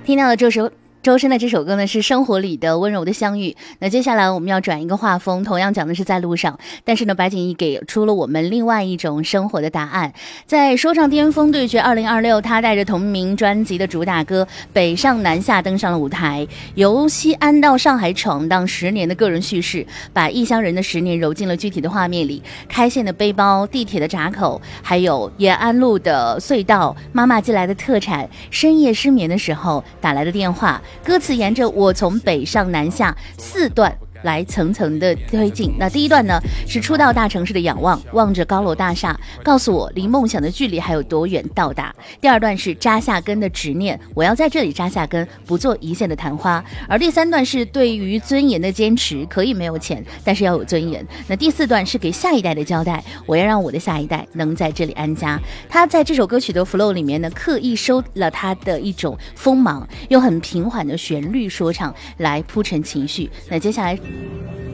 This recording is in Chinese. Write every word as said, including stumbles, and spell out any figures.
听到的这首周深的这首歌呢是生活里的温柔的相遇。那接下来我们要转一个画风，同样讲的是在路上，但是呢白景怡给出了我们另外一种生活的答案。在说唱巅峰对决二零二六，他带着同名专辑的主打歌《北上南下》登上了舞台，由西安到上海闯荡十年的个人叙事，把异乡人的十年揉进了具体的画面里。开线的背包，地铁的闸口，还有延安路的隧道，妈妈寄来的特产，深夜失眠的时候打来的电话。歌词沿着我从北上南下四段来层层的推进。那第一段呢是初到大城市的仰望，望着高楼大厦，告诉我离梦想的距离还有多远到达。第二段是扎下根的执念，我要在这里扎下根，不做一线的昙花。而第三段是对于尊严的坚持，可以没有钱，但是要有尊严。那第四段是给下一代的交代，我要让我的下一代能在这里安家。他在这首歌曲的 flow 里面呢，刻意收了他的一种锋芒，用很平缓的旋律说唱来铺陈情绪。那接下来